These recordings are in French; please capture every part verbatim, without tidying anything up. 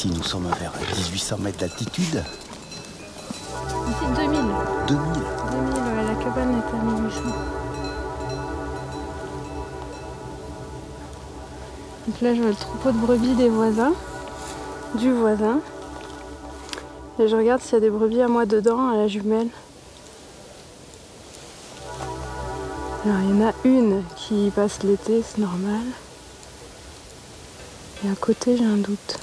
Ici, nous sommes vers dix-huit cents mètres d'altitude. Ici, deux mille. deux mille. deux mille, ouais, la cabane est à mille huit cents. Donc là, je vois le troupeau de brebis des voisins, du voisin. Et je regarde s'il y a des brebis à moi dedans, à la jumelle. Alors, il y en a une qui passe l'été, c'est normal. Et à côté, j'ai un doute.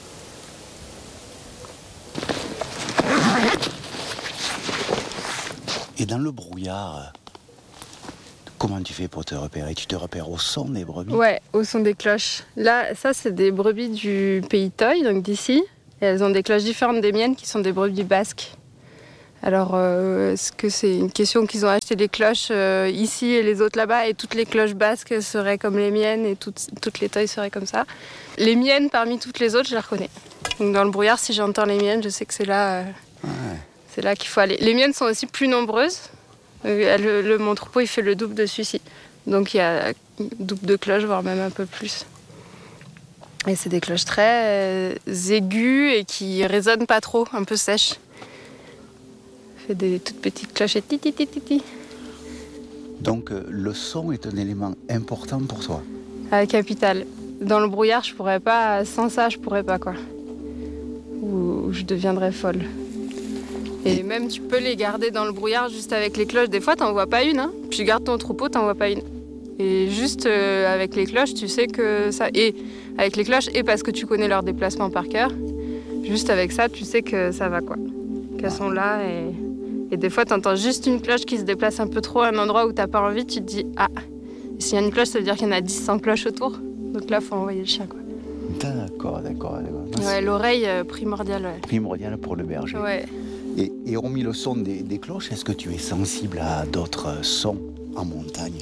Et dans le brouillard, comment tu fais pour te repérer? Tu te repères au son des brebis? Ouais, au son des cloches. Là, ça, c'est des brebis du pays Toy, donc d'ici. Et elles ont des cloches différentes des miennes, qui sont des brebis basques. Alors, euh, est-ce que c'est une question qu'ils ont acheté des cloches euh, ici et les autres là-bas, et toutes les cloches basques seraient comme les miennes et toutes, toutes les Toy seraient comme ça? Les miennes, parmi toutes les autres, je les reconnais. Donc dans le brouillard, si j'entends les miennes, je sais que c'est là, euh, Ouais. c'est là qu'il faut aller. Les miennes sont aussi plus nombreuses. Euh, le, le, mon troupeau, il fait le double de celui-ci. Donc il y a double de cloches, voire même un peu plus. Et c'est des cloches très euh, aiguës et qui résonnent pas trop, un peu sèches. Ça fait des toutes petites clochettes. Ti, ti, ti, ti, ti. Donc euh, le son est un élément important pour toi. À Capitale. Dans le brouillard, je pourrais pas, sans ça, je pourrais pas, quoi. Ou, ou je deviendrais folle. Et même, tu peux les garder dans le brouillard juste avec les cloches. Des fois, t'en vois pas une, hein. Tu gardes ton troupeau, t'en vois pas une. Et juste euh, avec les cloches, tu sais que ça... Et avec les cloches, et parce que tu connais leur déplacement par cœur, juste avec ça, tu sais que ça va, quoi. Qu'elles sont là et... Et des fois, t'entends juste une cloche qui se déplace un peu trop à un endroit où t'as pas envie, tu te dis « Ah !» S'il y a une cloche, ça veut dire qu'il y en a dix, cent cloches autour. Donc là, il faut envoyer le chien, quoi. D'accord, d'accord. d'accord. Ouais, l'oreille euh, primordiale, ouais. Primordial pour le berger. Ouais. Et, et hormis le son des, des cloches, est-ce que tu es sensible à d'autres sons en montagne?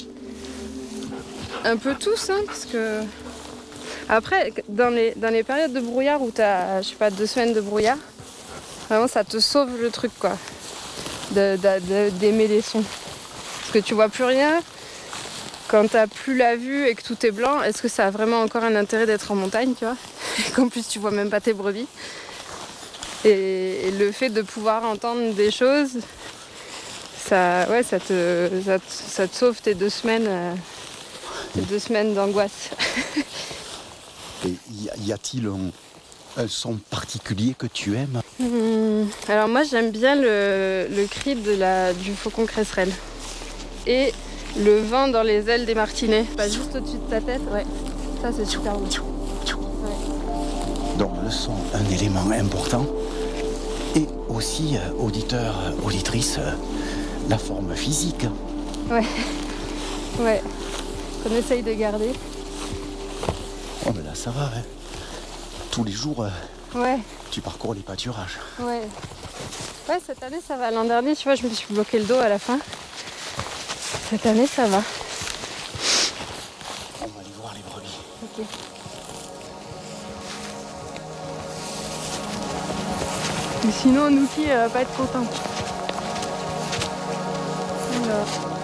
Un peu tous, hein, parce que... Après, dans les, dans les périodes de brouillard où t'as, je sais pas, deux semaines de brouillard, vraiment, ça te sauve le truc, quoi. De, de, de, d'aimer les sons. Parce que tu vois plus rien. Quand t'as plus la vue et que tout est blanc, est-ce que ça a vraiment encore un intérêt d'être en montagne, tu vois? Et qu'en plus, tu vois même pas tes brebis. Et, et le fait de pouvoir entendre des choses, ça, ouais, ça, te, ça, te, ça te sauve tes deux semaines, euh, tes deux semaines d'angoisse. Et y, y a-t-il un, un son particulier que tu aimes? Hum, alors moi, j'aime bien le, le cri de la, du faucon cresserelle. Et le vent dans les ailes des martinets. Pas juste au-dessus de ta tête, ouais. Ça, c'est super bon. Ouais. Donc le son, un élément important. Et aussi, euh, auditeur, euh, auditrice, euh, la forme physique. Ouais. Ouais. Qu'on essaye de garder. Oh mais là ça va, hein. Tous les jours, euh, ouais. tu parcours les pâturages. Ouais. Ouais, cette année ça va. L'an dernier, tu vois, je me suis bloqué le dos à la fin. Cette année, ça va. On va aller voir les brebis. Ok. Et sinon, Nouki, elle va pas être contente. Alors...